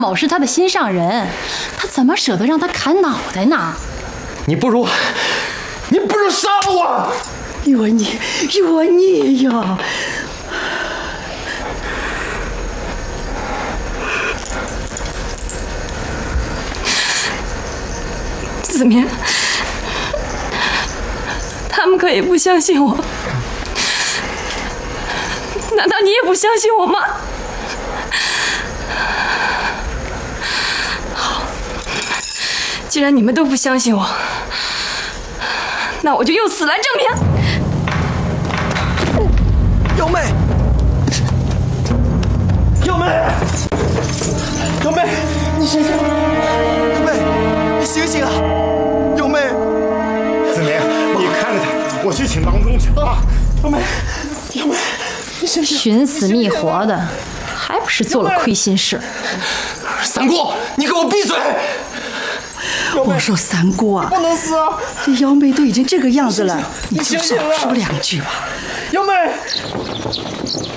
某是他的心上人，他怎么舍得让他砍脑袋呢？ 你不如杀了我！ 若逆呀！ 子明，他们可以不相信我，难道你也不相信我吗？好，既然你们都不相信我，那我就用死来证明。 幺妹，你醒醒！ 幺妹，你醒醒啊！幺妹， 子明，你看着他，我去请郎中去啊！幺妹，你醒醒！ 寻死觅活的，还不是做了亏心事？ 三姑，你给我闭嘴！ 我说三姑啊， 不能死啊！ 这幺妹都已经这个样子了，你醒醒就少说两句吧。 幺妹。